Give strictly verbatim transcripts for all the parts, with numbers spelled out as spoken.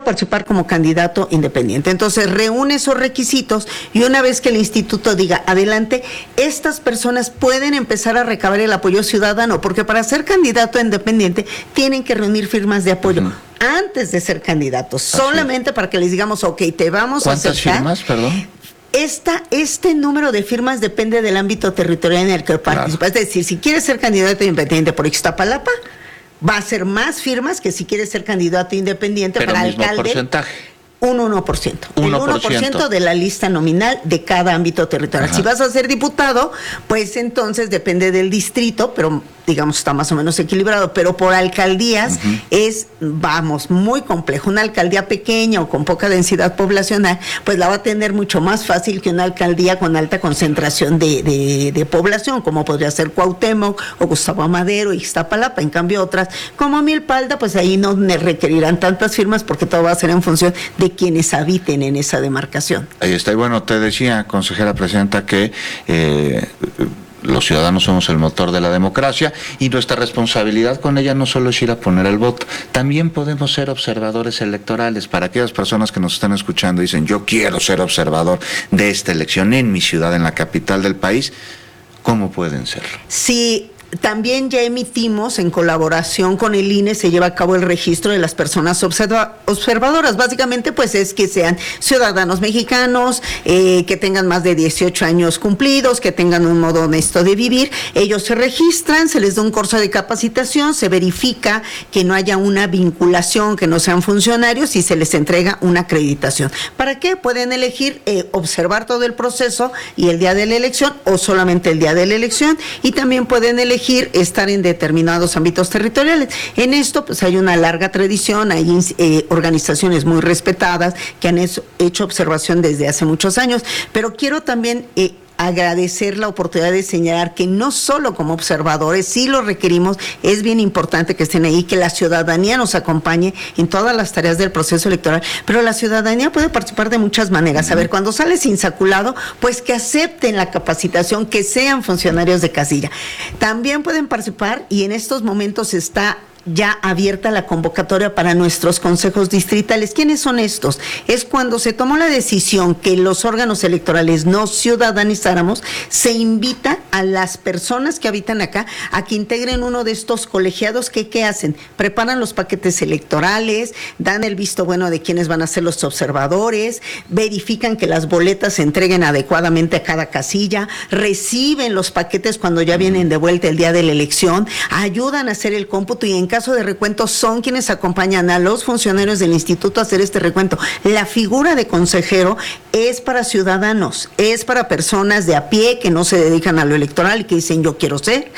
participar como candidato independiente. Entonces reúne esos requisitos y una vez que el instituto diga adelante, estas personas pueden empezar a recabar el apoyo ciudadano, porque para ser candidato independiente tienen que reunir firmas de apoyo. Uh-huh. Antes de ser candidatos, solamente para que les digamos, ok, te vamos a aceptar. ¿Cuántas firmas, perdón? Esta, este número de firmas depende del ámbito territorial en el que participa. Claro. Es decir, si quieres ser candidato independiente por Ixtapalapa, va a ser más firmas que si quieres ser candidato independiente. Pero para mismo alcalde. Porcentaje. Un uno por ciento. El uno por ciento de la lista nominal de cada ámbito territorial. Ajá. Si vas a ser diputado, pues entonces depende del distrito, pero digamos está más o menos equilibrado, pero por alcaldías uh-huh. es, vamos, muy complejo. Una alcaldía pequeña o con poca densidad poblacional, pues la va a tener mucho más fácil que una alcaldía con alta concentración de, de, de población, como podría ser Cuauhtémoc o Gustavo Amadero, Ixtapalapa. En cambio otras, como Milpalta, pues ahí no requerirán tantas firmas porque todo va a ser en función de quienes habiten en esa demarcación. Ahí está. Y bueno, te decía, consejera presidenta, que eh, los ciudadanos somos el motor de la democracia y nuestra responsabilidad con ella no solo es ir a poner el voto, también podemos ser observadores electorales. Para aquellas personas que nos están escuchando y dicen, yo quiero ser observador de esta elección en mi ciudad, en la capital del país, ¿cómo pueden serlo? Sí. También ya emitimos, en colaboración con el I N E, se lleva a cabo el registro de las personas observa- observadoras. Básicamente, pues es que sean ciudadanos mexicanos, eh, que tengan más de dieciocho años cumplidos, que tengan un modo honesto de vivir. Ellos se registran, se les da un curso de capacitación, se verifica que no haya una vinculación, que no sean funcionarios y se les entrega una acreditación. ¿Para qué? Pueden elegir eh, observar todo el proceso y el día de la elección o solamente el día de la elección, y también pueden elegir estar en determinados ámbitos territoriales. En esto pues hay una larga tradición, hay eh, organizaciones muy respetadas que han hecho, hecho observación desde hace muchos años, pero quiero también eh, agradecer la oportunidad de señalar que no solo como observadores, sí lo requerimos, es bien importante que estén ahí, que la ciudadanía nos acompañe en todas las tareas del proceso electoral, pero la ciudadanía puede participar de muchas maneras. A ver, cuando sales insaculado, pues que acepten la capacitación, que sean funcionarios de casilla. También pueden participar, y en estos momentos está ya abierta la convocatoria para nuestros consejos distritales. ¿Quiénes son estos? Es cuando se tomó la decisión que los órganos electorales no ciudadanizáramos, se invita a las personas que habitan acá a que integren uno de estos colegiados que, ¿qué hacen? Preparan los paquetes electorales, dan el visto bueno de quiénes van a ser los observadores, verifican que las boletas se entreguen adecuadamente a cada casilla, reciben los paquetes cuando ya vienen de vuelta el día de la elección, ayudan a hacer el cómputo y en caso de recuento son quienes acompañan a los funcionarios del instituto a hacer este recuento. La figura de consejero es para ciudadanos, es para personas de a pie que no se dedican a lo electoral y que dicen yo quiero ser.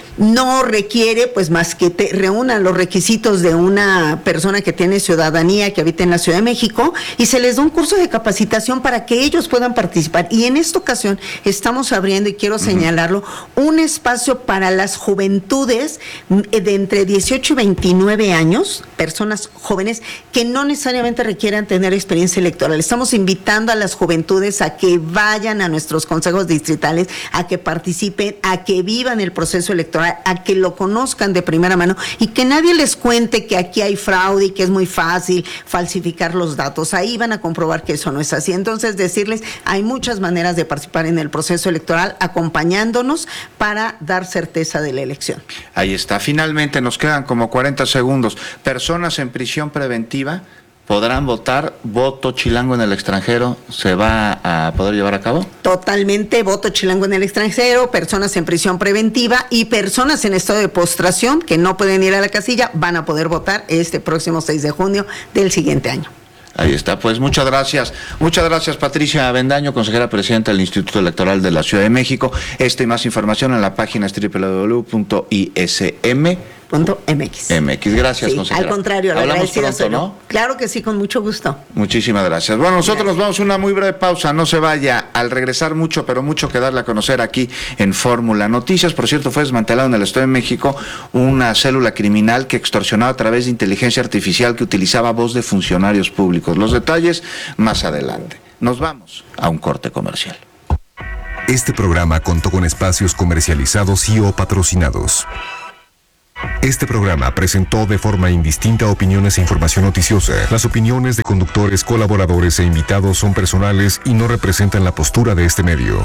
No requiere pues más que te reúnan los requisitos de una persona que tiene ciudadanía, que habita en la Ciudad de México, y se les da un curso de capacitación para que ellos puedan participar. Y en esta ocasión estamos abriendo, y quiero señalarlo, un espacio para las juventudes de entre dieciocho y veintinueve años, personas jóvenes que no necesariamente requieran tener experiencia electoral. Estamos invitando a las juventudes a que vayan a nuestros consejos distritales, a que participen, a que vivan el proceso electoral, a que lo conozcan de primera mano y que nadie les cuente que aquí hay fraude y que es muy fácil falsificar los datos. Ahí van a comprobar que eso no es así. Entonces, decirles, hay muchas maneras de participar en el proceso electoral acompañándonos para dar certeza de la elección. Ahí está. Finalmente, nos quedan como cuarenta segundos. Personas en prisión preventiva ¿podrán votar? ¿Voto chilango en el extranjero se va a poder llevar a cabo? Totalmente, voto chilango en el extranjero, personas en prisión preventiva y personas en estado de postración que no pueden ir a la casilla van a poder votar este próximo seis de junio del siguiente año. Ahí está, pues muchas gracias. Muchas gracias, Patricia Avendaño, consejera presidenta del Instituto Electoral de la Ciudad de México. Esta y más información en la página es doble u doble u doble u punto i s m punto m x. M X, gracias, sí, consejera. Al contrario, hablamos pronto, ¿no? Claro que sí, con mucho gusto. Muchísimas gracias. Bueno, nosotros gracias. Nos vamos a una muy breve pausa, no se vaya. Al regresar mucho, pero mucho que darle a conocer aquí en Fórmula Noticias. Por cierto, fue desmantelado en el Estado de México una célula criminal que extorsionaba a través de inteligencia artificial que utilizaba voz de funcionarios públicos. Los detalles más adelante. Nos vamos a un corte comercial. Este programa contó con espacios comercializados y o patrocinados. Este programa presentó de forma indistinta opiniones e información noticiosa. Las opiniones de conductores, colaboradores e invitados son personales y no representan la postura de este medio.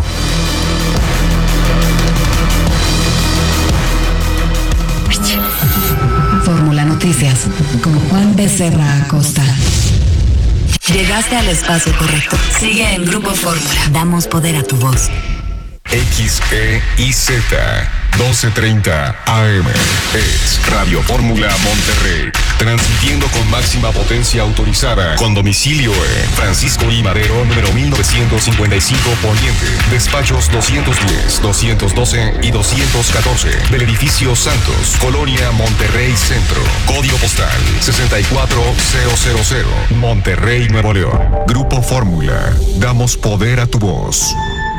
Fórmula Noticias con Juan Becerra Acosta. Llegaste al espacio correcto. Sigue en Grupo Fórmula. Damos poder a tu voz. X E I Z doce treinta A M es Radio Fórmula Monterrey, transmitiendo con máxima potencia autorizada, con domicilio en Francisco I. Madero, número mil novecientos cincuenta y cinco Poniente, despachos doscientos diez, doscientos doce y doscientos catorce, del edificio Santos, Colonia Monterrey Centro, código postal sesenta y cuatro mil, Monterrey, Nuevo León. Grupo Fórmula, damos poder a tu voz.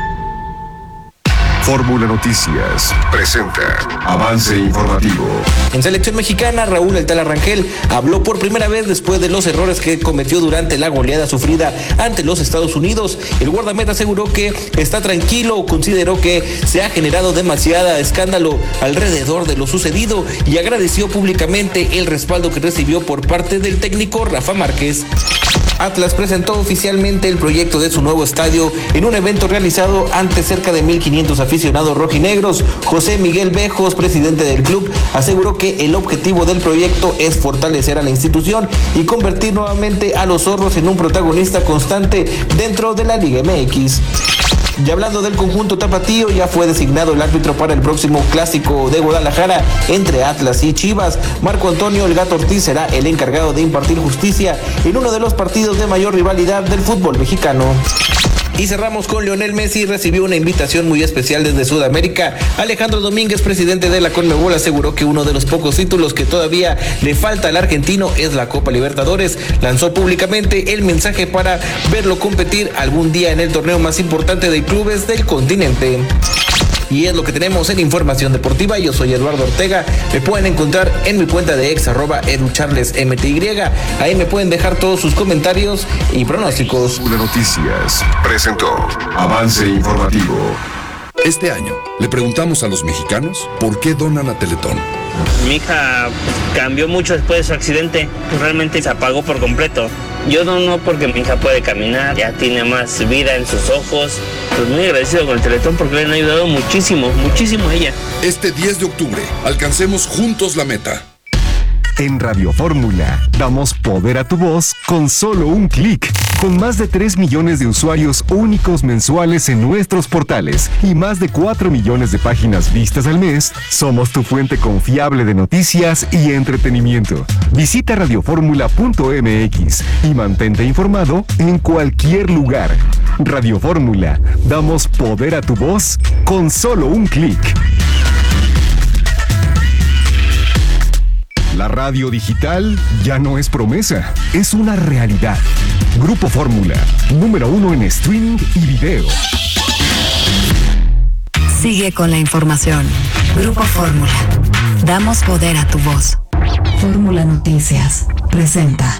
Fórmula Noticias presenta Avance Informativo. En selección mexicana, Raúl El Tala Rangel habló por primera vez después de los errores que cometió durante la goleada sufrida ante los Estados Unidos. El guardameta aseguró que está tranquilo, consideró que se ha generado demasiada escándalo alrededor de lo sucedido y agradeció públicamente el respaldo que recibió por parte del técnico Rafa Márquez. Atlas presentó oficialmente el proyecto de su nuevo estadio en un evento realizado ante cerca de mil quinientos aficionados rojinegros. José Miguel Bejos, presidente del club, aseguró que el objetivo del proyecto es fortalecer a la institución y convertir nuevamente a los zorros en un protagonista constante dentro de la Liga M X. Y hablando del conjunto tapatío, ya fue designado el árbitro para el próximo clásico de Guadalajara entre Atlas y Chivas. Marco Antonio El Gato Ortiz será el encargado de impartir justicia en uno de los partidos de mayor rivalidad del fútbol mexicano. Y cerramos con Lionel Messi. Recibió una invitación muy especial desde Sudamérica. Alejandro Domínguez, presidente de la Conmebol, aseguró que uno de los pocos títulos que todavía le falta al argentino es la Copa Libertadores. Lanzó públicamente el mensaje para verlo competir algún día en el torneo más importante de clubes del continente. Y es lo que tenemos en Información Deportiva. Yo soy Eduardo Ortega. Me pueden encontrar en mi cuenta de ex, arroba educharlesmty. Ahí me pueden dejar todos sus comentarios y pronósticos. Una Noticias presentó Avance Informativo. Este año le preguntamos a los mexicanos por qué donan a Teletón. Mi hija cambió mucho después de su accidente, realmente se apagó por completo. Yo dono porque mi hija puede caminar, ya tiene más vida en sus ojos. Pues muy agradecido con el Teletón porque le han ayudado muchísimo, muchísimo a ella. Este diez de octubre, alcancemos juntos la meta. En Radio Fórmula, damos poder a tu voz con solo un clic. Con más de tres millones de usuarios únicos mensuales en nuestros portales y más de cuatro millones de páginas vistas al mes, somos tu fuente confiable de noticias y entretenimiento. Visita radioformula punto m x y mantente informado en cualquier lugar. Radio Fórmula, damos poder a tu voz con solo un clic. La radio digital ya no es promesa, es una realidad. Grupo Fórmula, número uno en streaming y video. Sigue con la información. Grupo Fórmula. Damos poder a tu voz. Fórmula Noticias presenta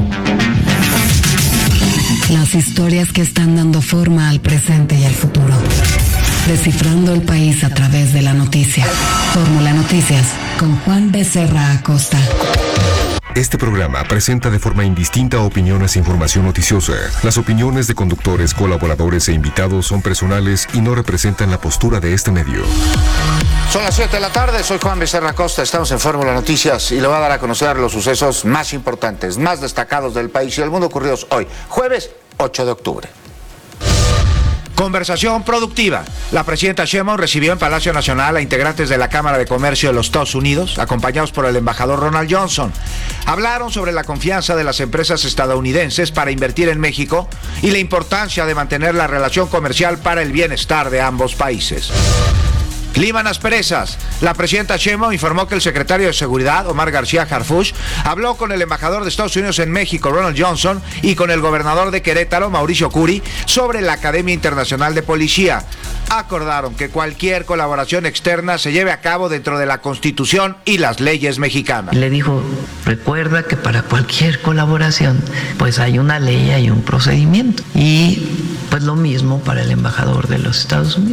las historias que están dando forma al presente y al futuro. Descifrando el país a través de la noticia. Fórmula Noticias con Juan Becerra Acosta. Este programa presenta de forma indistinta opiniones e información noticiosa. Las opiniones de conductores, colaboradores e invitados son personales y no representan la postura de este medio. Son las siete de la tarde, soy Juan Becerra Acosta, estamos en Fórmula Noticias y le voy a dar a conocer los sucesos más importantes, más destacados del país y del mundo ocurridos hoy, jueves ocho de octubre. Conversación productiva. La presidenta Sheinbaum recibió en Palacio Nacional a integrantes de la Cámara de Comercio de los Estados Unidos, acompañados por el embajador Ronald Johnson. Hablaron sobre la confianza de las empresas estadounidenses para invertir en México y la importancia de mantener la relación comercial para el bienestar de ambos países. Liman asperezas. La presidenta Sheinbaum informó que el secretario de Seguridad, Omar García Harfuch, habló con el embajador de Estados Unidos en México, Ronald Johnson, y con el gobernador de Querétaro, Mauricio Curi, sobre la Academia Internacional de Policía. Acordaron que cualquier colaboración externa se lleve a cabo dentro de la Constitución y las leyes mexicanas. Le dijo, recuerda que para cualquier colaboración, pues hay una ley, hay un procedimiento. Y pues lo mismo para el embajador de los Estados Unidos.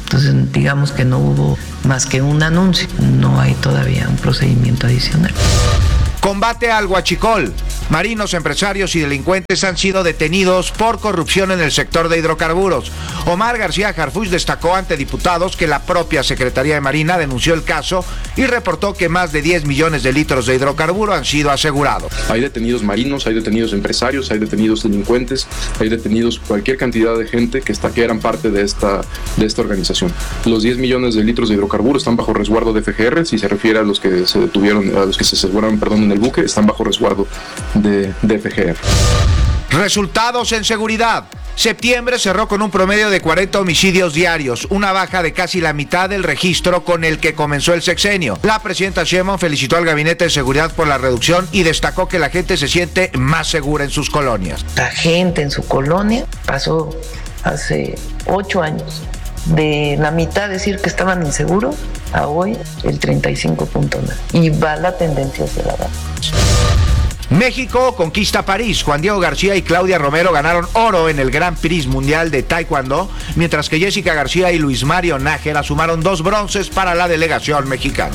Entonces, digamos que no hubo más que un anuncio, no hay todavía un procedimiento adicional. Combate al huachicol. Marinos, empresarios y delincuentes han sido detenidos por corrupción en el sector de hidrocarburos. Omar García Harfuch destacó ante diputados que la propia Secretaría de Marina denunció el caso y reportó que más de diez millones de litros de hidrocarburo han sido asegurados. Hay detenidos marinos, hay detenidos empresarios, hay detenidos delincuentes, hay detenidos cualquier cantidad de gente que, está, que eran parte de esta, de esta organización. Los diez millones de litros de hidrocarburos están bajo resguardo de F G R, si se refiere a los que se detuvieron, a los que se aseguraron, perdón, en el buque, están bajo resguardo de, de F G R. Resultados en seguridad. Septiembre cerró con un promedio de cuarenta homicidios diarios, una baja de casi la mitad del registro con el que comenzó el sexenio. La presidenta Sheinbaum felicitó al Gabinete de Seguridad por la reducción y destacó que la gente se siente más segura en sus colonias. La gente en su colonia pasó hace ocho años de la mitad decir que estaban inseguros a hoy el treinta y cinco punto nueve y va la tendencia hacia la baja. México conquista París. Juan Diego García y Claudia Romero ganaron oro en el Grand Prix Mundial de Taekwondo, mientras que Jessica García y Luis Mario Nájera sumaron dos bronces para la delegación mexicana.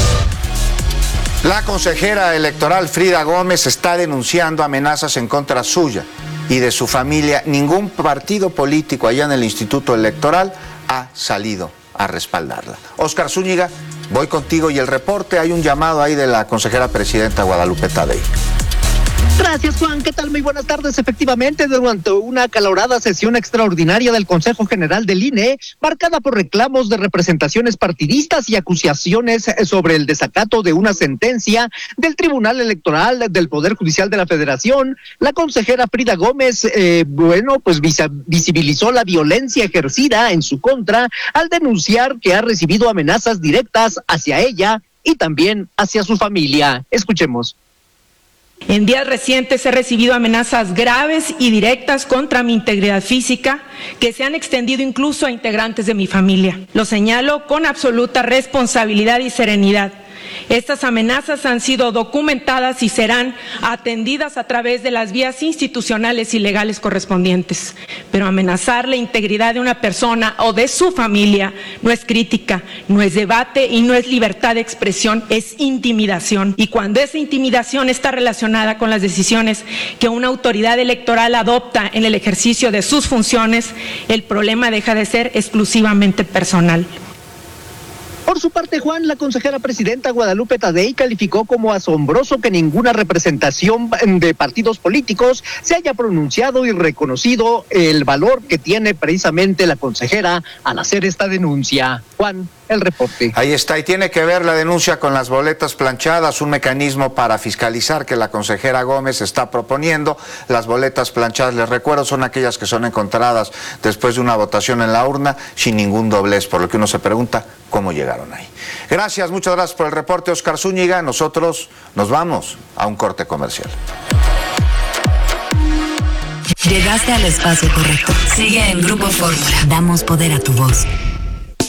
La consejera electoral Frida Gómez está denunciando amenazas en contra suya y de su familia. Ningún partido político allá en el Instituto Electoral ha salido a respaldarla. Óscar Zúñiga, voy contigo y el reporte. Hay un llamado ahí de la consejera presidenta Guadalupe Tadei. Gracias, Juan. ¿Qué tal? Muy buenas tardes. Efectivamente, durante una acalorada sesión extraordinaria del Consejo General del I N E, marcada por reclamos de representaciones partidistas y acusaciones sobre el desacato de una sentencia del Tribunal Electoral del Poder Judicial de la Federación, la consejera Frida Gómez, eh, bueno, pues vis- visibilizó la violencia ejercida en su contra al denunciar que ha recibido amenazas directas hacia ella y también hacia su familia. Escuchemos. En días recientes he recibido amenazas graves y directas contra mi integridad física que se han extendido incluso a integrantes de mi familia. Lo señalo con absoluta responsabilidad y serenidad. Estas amenazas han sido documentadas y serán atendidas a través de las vías institucionales y legales correspondientes. Pero amenazar la integridad de una persona o de su familia no es crítica, no es debate y no es libertad de expresión, es intimidación. Y cuando esa intimidación está relacionada con las decisiones que una autoridad electoral adopta en el ejercicio de sus funciones, el problema deja de ser exclusivamente personal. Por su parte, Juan, la consejera presidenta Guadalupe Tadei calificó como asombroso que ninguna representación de partidos políticos se haya pronunciado y reconocido el valor que tiene precisamente la consejera al hacer esta denuncia. Juan, el reporte. Ahí está, y tiene que ver la denuncia con las boletas planchadas, un mecanismo para fiscalizar que la consejera Gómez está proponiendo. Las boletas planchadas, les recuerdo, son aquellas que son encontradas después de una votación en la urna sin ningún doblez, por lo que uno se pregunta cómo llegaron ahí. Gracias, muchas gracias por el reporte, Óscar Zúñiga. Nosotros nos vamos a un corte comercial. Llegaste al espacio correcto. Sigue en Grupo Fórmula. Damos poder a tu voz.